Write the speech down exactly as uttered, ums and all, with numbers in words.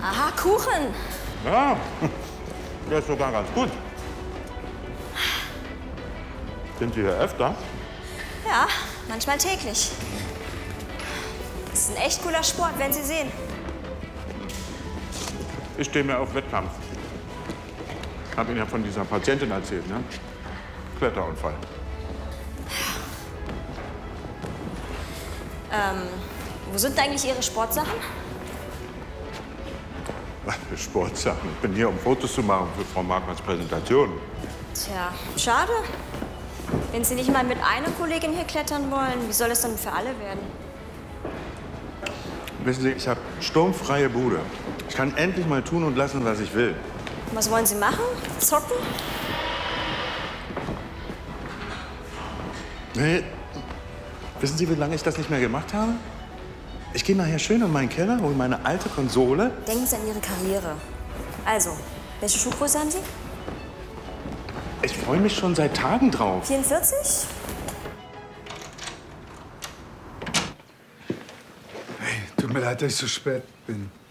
Aha, Kuchen. Ja, der ist sogar ganz gut. Sind Sie hier öfter? Ja, manchmal täglich. Das ist ein echt cooler Sport, werden Sie sehen. Ich stehe mir auf Wettkampf. Ich habe Ihnen ja von dieser Patientin erzählt, ne? Kletterunfall. Ähm, wo sind eigentlich Ihre Sportsachen? Was für Sportsachen? Ich bin hier, um Fotos zu machen für Frau Markmanns Präsentation. Tja, schade. Wenn Sie nicht mal mit einer Kollegin hier klettern wollen, wie soll es dann für alle werden? Wissen Sie, ich habe sturmfreie Bude. Ich kann endlich mal tun und lassen, was ich will. Was wollen Sie machen? Zocken? Nee. Wissen Sie, wie lange ich das nicht mehr gemacht habe? Ich gehe nachher schön in meinen Keller, hole meine alte Konsole. Denken Sie an Ihre Karriere. Also, welche Schuhgröße haben Sie? Ich freue mich schon seit Tagen drauf. vierundvierzig? Hey, tut mir leid, dass ich so spät bin.